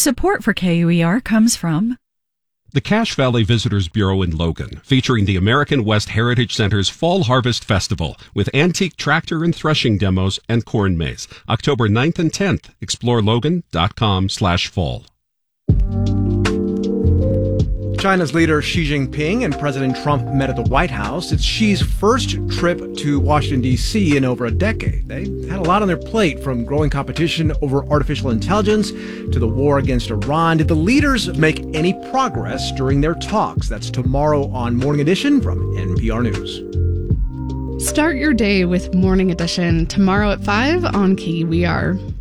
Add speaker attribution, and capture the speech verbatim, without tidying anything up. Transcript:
Speaker 1: Support for K U E R comes from
Speaker 2: the Cache Valley Visitors Bureau in Logan, featuring the American West Heritage Center's Fall Harvest Festival with antique tractor and threshing demos and corn maze. October ninth and tenth. Explore Logan dot com slash fall.
Speaker 3: China's leader Xi Jinping and President Trump met at the White House. It's Xi's first trip to Washington, D C in over a decade. They had a lot on their plate, from growing competition over artificial intelligence to the war against Iran. Did the leaders make any progress during their talks? That's tomorrow on Morning Edition from N P R News.
Speaker 4: Start your day with Morning Edition tomorrow at five on K U E R.